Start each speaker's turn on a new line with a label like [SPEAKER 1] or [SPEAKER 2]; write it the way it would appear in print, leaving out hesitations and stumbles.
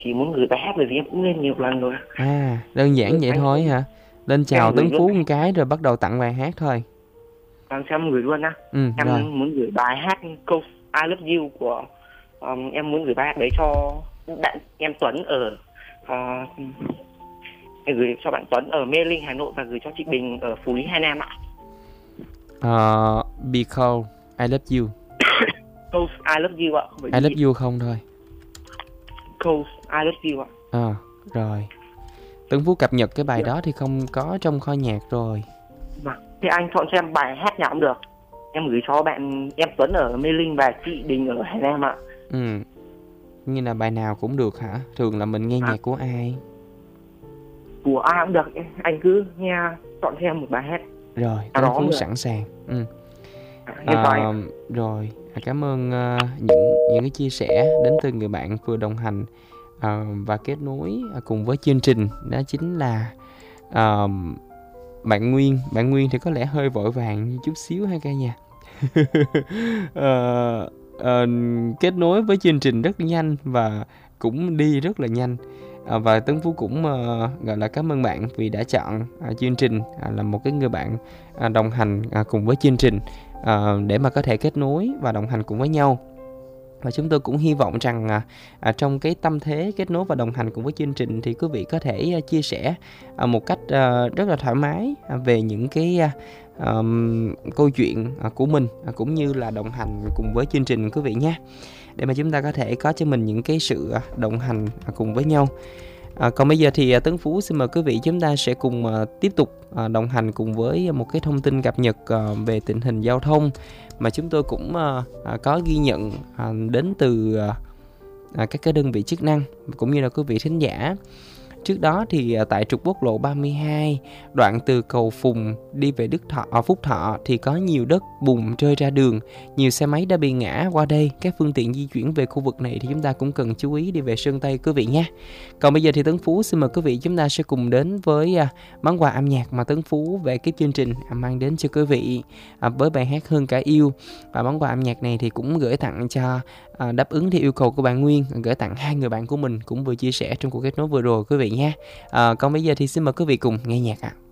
[SPEAKER 1] Chỉ muốn gửi bài hát bởi vì em cũng lên nhiều lần rồi.
[SPEAKER 2] Đơn giản vậy
[SPEAKER 1] Anh
[SPEAKER 2] thôi hả? Lên chào
[SPEAKER 1] em gửi
[SPEAKER 2] Tuấn
[SPEAKER 1] luôn.
[SPEAKER 2] Phú một cái rồi bắt đầu tặng bài hát thôi.
[SPEAKER 1] Làm sao em gửi luôn á.
[SPEAKER 2] Rồi.
[SPEAKER 1] Em muốn gửi bài hát câu I Love You của em muốn gửi bài hát đấy cho bạn em Tuấn ở em gửi cho bạn Tuấn ở Mê Linh Hà Nội và gửi cho chị Bình ở Phú Lý Hà Nam ạ.
[SPEAKER 2] Because I love you.
[SPEAKER 1] Câu I Love You ạ, không phải
[SPEAKER 2] I love
[SPEAKER 1] Be.
[SPEAKER 2] you không thôi.
[SPEAKER 1] Câu I Love You ạ.
[SPEAKER 2] Rồi. Tuấn Phú cập nhật cái bài đó thì không có trong kho nhạc rồi.
[SPEAKER 1] Vâng. Thì anh chọn xem bài hát nào cũng được. Em gửi cho bạn em Tuấn ở Mê Linh và chị Bình ở Hà Nam ạ.
[SPEAKER 2] Như là bài nào cũng được hả? Thường là mình nghe nhạc của ai?
[SPEAKER 1] Của ai cũng được, anh cứ nghe, chọn thêm một bài hát.
[SPEAKER 2] Rồi, Tuấn Phú sẵn sàng. Rồi, cảm ơn những cái chia sẻ đến từ người bạn vừa đồng hành và kết nối cùng với chương trình. Đó chính là bạn Nguyên. Bạn Nguyên thì có lẽ hơi vội vàng chút xíu ha cả nhà. Kết nối với chương trình rất nhanh và cũng đi rất là nhanh. Và Tuấn Phú cũng gọi là cảm ơn bạn vì đã chọn chương trình là một cái người bạn đồng hành cùng với chương trình để mà có thể kết nối và đồng hành cùng với nhau. Và chúng tôi cũng hy vọng rằng trong cái tâm thế kết nối và đồng hành cùng với chương trình thì quý vị có thể chia sẻ một cách rất là thoải mái về những cái câu chuyện của mình cũng như là đồng hành cùng với chương trình quý vị nhé, để mà chúng ta có thể có cho mình những cái sự đồng hành cùng với nhau. Còn bây giờ thì Tuấn Phú xin mời quý vị chúng ta sẽ cùng tiếp tục đồng hành cùng với một cái thông tin cập nhật về tình hình giao thông mà chúng tôi cũng có ghi nhận đến từ các cái đơn vị chức năng cũng như là quý vị thính giả. Trước đó thì tại trục quốc lộ 32 đoạn từ cầu Phùng đi về Phúc Thọ thì có nhiều đất bùn rơi ra đường, nhiều xe máy đã bị ngã qua đây. Các phương tiện di chuyển về khu vực này thì chúng ta cũng cần chú ý đi về Sơn Tây quý vị nhé. Còn bây giờ thì Tuấn Phú xin mời quý vị chúng ta sẽ cùng đến với món quà âm nhạc mà Tuấn Phú về cái chương trình mang đến cho quý vị với bài hát Hơn Cả Yêu. Và món quà âm nhạc này thì cũng gửi tặng cho đáp ứng theo yêu cầu của bạn Nguyên, gửi tặng hai người bạn của mình cũng vừa chia sẻ trong cuộc kết nối vừa rồi quý vị nha. Còn bây giờ thì xin mời quý vị cùng nghe nhạc ạ.